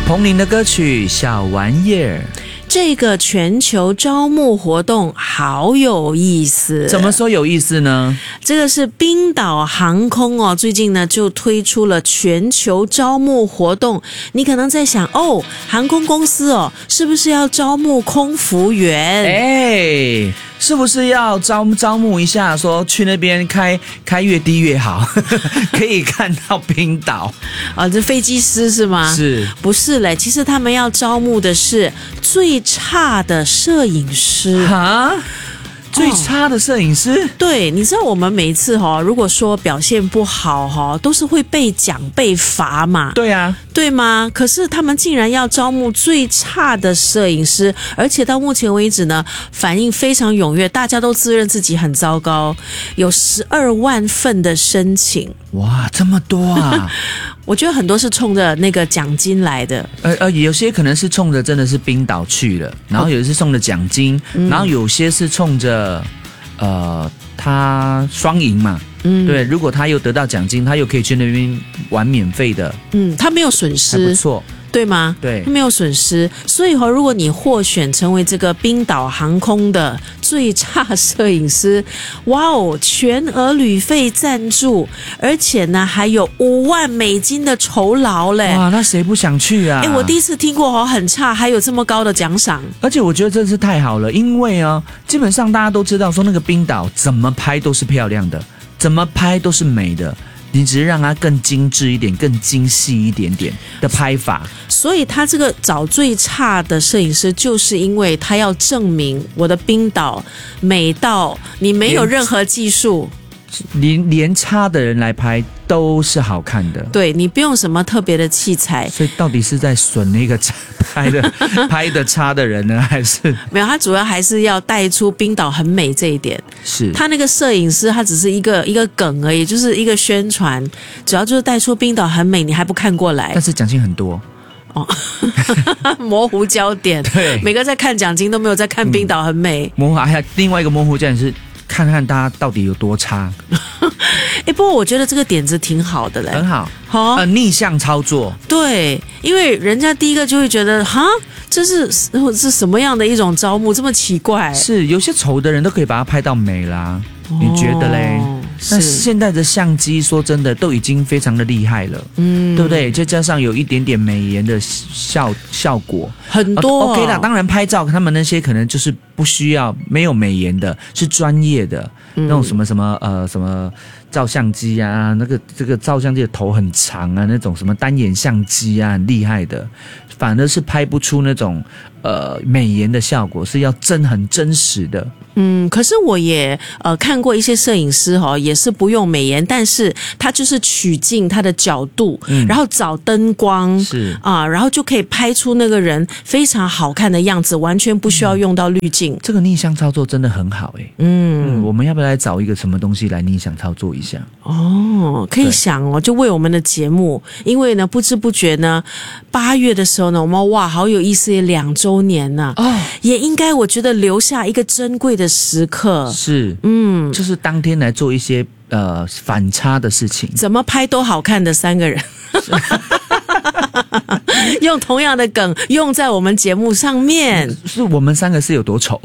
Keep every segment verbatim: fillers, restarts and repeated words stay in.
彭羚的歌曲《小玩意儿》。 这个全球招募活动好有意思。 怎么说有意思呢？ 这个是冰岛航空哦，最近呢就推出了全球招募活动。你可能在想，哦，航空公司哦，是不是要招募空服员？ 哎，是不是要招招募一下，说去那边开开越低越好，可以看到冰岛啊？这飞机师是吗？ 是， 不是嘞？其实他们要招募的是最差的摄影师哈。最差的摄影师、哦、 对，你知道我们每一次哈、哦，如果说表现不好哈、哦，都是会被奖被罚嘛。 对啊， 对吗？可是他们竟然要招募最差的摄影师，而且到目前为止呢，反应非常踊跃，大家都自认自己很糟糕，有十二万份的申请。 哇，这么多啊！ 我觉得很多是冲着那个奖金来的， 呃呃，有些可能是冲着真的是冰岛去了，然后有些是冲着奖金、嗯，然后有些是冲着呃他双赢嘛，嗯，对，如果他又得到奖金，他又可以去那边玩免费的， 嗯，他没有损失， 还不错。 对吗？ 对， 没有损失。所以如果你获选成为这个冰岛航空的最差摄影师，哇哦，全额旅费赞助，而且呢还有五万美金的酬劳嘞！ 哇，那谁不想去啊？ 哎，我第一次听过哦，很差还有这么高的奖赏， 而且我觉得真是太好了，因为啊，基本上大家都知道说那个冰岛怎么拍都是漂亮的，怎么拍都是美的。你只是让它更精致一点，更精细一点点的拍法。 所以他这个找最差的摄影师，就是因为他要证明我的冰岛美到你没有任何技术， 连连差的人来拍都是好看的。 对，你不用什么特别的器材。 所以到底是在损那个拍的拍的差的人呢，还是没有？他主要还是要带出冰岛很美这一点。 是他那个摄影师，他只是一个一个梗而已，就是一个宣传，主要就是带出冰岛很美，你还不看过来？ 但是奖金很多。 哦，模糊焦点。 对， 每个在看奖金都没有在看冰岛很美。 嗯、模糊，还有另外一个模糊焦点是看看大家到底有多差。 哎，不过我觉得这个点子挺好的嘞， 很好， 好、 呃，逆向操作。对， 因为人家第一个就会觉得，哈，这是是什么样的一种招募，这么奇怪？ 是有些丑的人都可以把它拍到美啦，哦、你觉得嘞？那现在的相机说真的都已经非常的厉害了，嗯，对不对？再加上有一点点美颜的效效果， 很多、哦、 OK 啦。当然拍照他们那些可能就是不需要没有美颜的，是专业的、嗯、那种什么什么呃什么照相机啊，那个这个照相机的头很长啊，那种什么单眼相机啊，很厉害的，反而是拍不出那种呃美颜的效果，是要真很真实的。 嗯，可是我也呃看过一些摄影师哈、哦，也是不用美颜，但是他就是取镜他的角度，嗯、然后找灯光是啊，然后就可以拍出那个人非常好看的样子，完全不需要用到滤镜。嗯、 这个逆向操作真的很好哎。嗯, 嗯，我们要不要来找一个什么东西来逆向操作一下？ 哦，可以想哦，就为我们的节目，因为呢不知不觉呢，八月的时候呢，我们哇好有意思，也两周年呢，哦，也应该我觉得留下一个珍贵的时刻。 是，嗯，就是当天来做一些呃反差的事情， 怎么拍都好看的三个人。用同样的梗用在我们节目上面， 是我们三个是有多丑？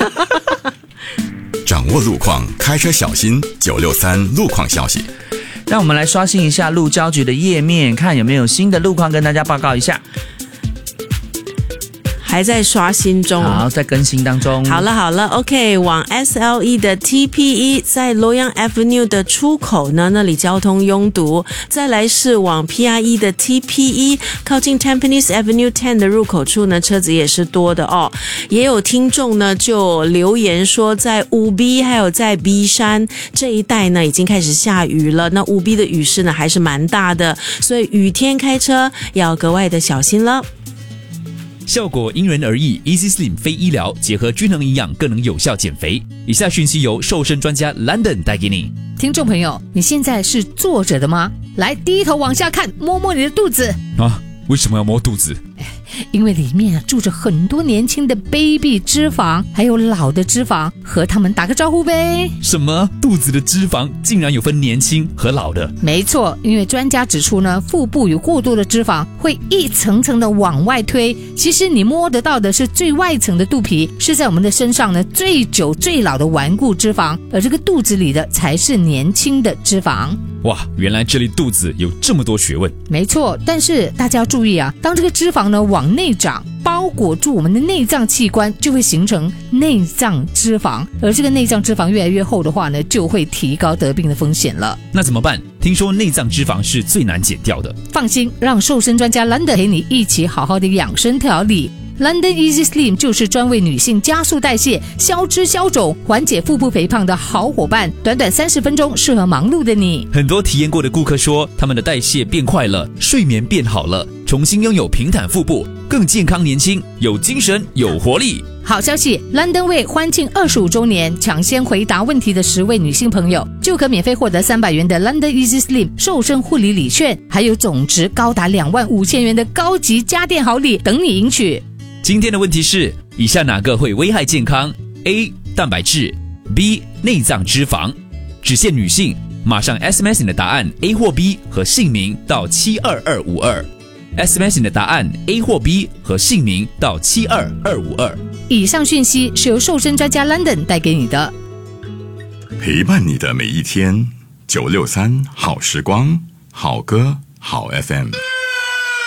掌握路况，开车小心。九六三路况消息， 让我们来刷新一下路交局的页面，看有没有新的路况跟大家报告一下。 还在刷新中， 好，在更新当中。 好了好了 ，OK， 往 S L E 的 T P E 在 Loyang Avenue 的出口呢，那里交通拥堵。再来是往 P R E 的 T P E 靠近 Tampines Avenue 十的入口处呢，车子也是多的哦。也有听众呢就留言说，在五 B 还有在 B 山这一带呢，已经开始下雨了。那五 B 的雨势呢还是蛮大的，所以雨天开车要格外的小心了。 效果因人而异 ，Easy Slim 非医疗，结合均衡营养更能有效减肥。以下讯息由瘦身专家 London 带给你。 听众朋友，你现在是坐着的吗？来，低头往下看，摸摸你的肚子。 啊，为什么要摸肚子？ 因为里面啊住着很多年轻的 baby 脂肪，还有老的脂肪，和他们打个招呼呗。 什么？肚子的脂肪竟然有分年轻和老的？ 没错，因为专家指出呢，腹部有过多的脂肪会一层层的往外推，其实你摸得到的是最外层的肚皮，是在我们的身上呢最久最老的顽固脂肪，而这个肚子里的才是年轻的脂肪。 哇，原来这里肚子有这么多学问。 没错，但是大家要注意啊，当这个脂肪呢往内长，包裹住我们的内脏器官，就会形成内脏脂肪，而这个内脏脂肪越来越厚的话呢，就会提高得病的风险了。 那怎么办？听说内脏脂肪是最难减掉的。 放心，让瘦身专家 London 陪你一起好好的养生调理。London Easy Slim 就是专为女性加速代谢、消脂消肿、缓解腹部肥胖的好伙伴，短短三十分钟，适合忙碌的你。 很多体验过的顾客说，他们的代谢变快了，睡眠变好了，重新拥有平坦腹部，更健康年轻，有精神有活力。 好消息 ，London 为欢庆二十五周年，抢先回答问题的十位女性朋友，就可免费获得三百元的 London Easy Slim 瘦身护理礼券，还有总值高达两万五千元的高级家电好礼等你赢取。 今天的问题是：以下哪个会危害健康 ？A. 蛋白质 B. 内脏脂肪。只限女性，马上 S M S 你的答案 A 或 B 和姓名到七二二五二。S M S 你的答案 A 或 B 和姓名到七二二五二。 以上讯息是由瘦身专家 London 带给你的。 陪伴你的每一天，九六三好时光，好歌好 F M。